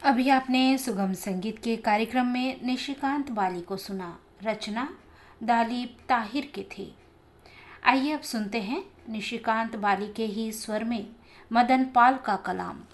अभी आपने सुगम संगीत के कार्यक्रम में निशिकांत बाली को सुना। रचना दालीब ताहिर की थी। आइए अब सुनते हैं निशिकांत बाली के ही स्वर में मदन पाल का कलाम।